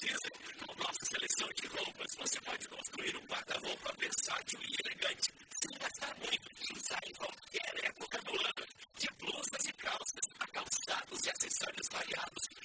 precisa. Com nossa seleção de roupas, você pode construir um guarda-roupa versátil e elegante, sem gastar muito e usar em qualquer época do ano. De blusas e calças, a calçados e acessórios variados,